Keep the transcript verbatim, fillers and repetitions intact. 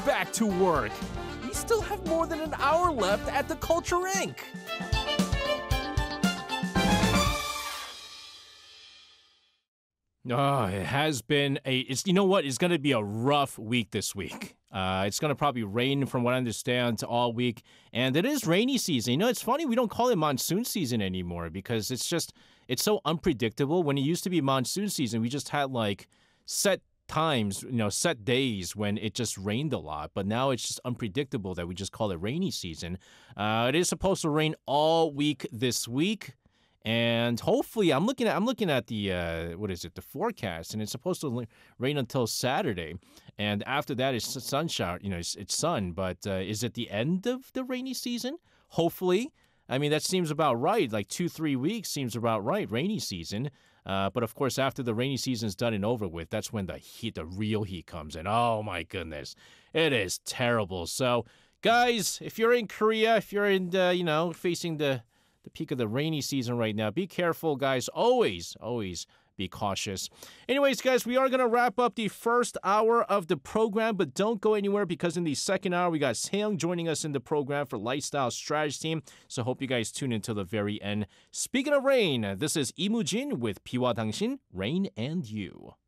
back to work. We still have more than an hour left at the Culture Incorporated. Oh, it has been a, it's, you know what? It's going to be a rough week this week. Uh, it's going to probably rain from what I understand all week. And it is rainy season. You know, it's funny we don't call it monsoon season anymore because it's just, it's so unpredictable. When it used to be monsoon season, we just had like set times, you know, set days when it just rained a lot. But now it's just unpredictable that we just call it rainy season. Uh, it is supposed to rain all week this week. And hopefully, I'm looking at I'm looking at the uh, what is it the forecast, and it's supposed to rain until Saturday, and after that it's sunshine. You know, it's, it's sun. But uh, is it the end of the rainy season? Hopefully, I mean that seems about right. Like two three weeks seems about right. Rainy season. Uh, but of course, after the rainy season's done and over with, that's when the heat, the real heat, comes in. Oh my goodness, it is terrible. So, guys, if you're in Korea, if you're in uh, you know facing the the peak of the rainy season right now. Be careful, guys. Always, always be cautious. Anyways, guys, we are going to wrap up the first hour of the program, but don't go anywhere because in the second hour, we got Seung joining us in the program for Lifestyle Strategy Team. So hope you guys tune in till the very end. Speaking of rain, this is Lee Moo-jin with 비와 당신, Rain and You.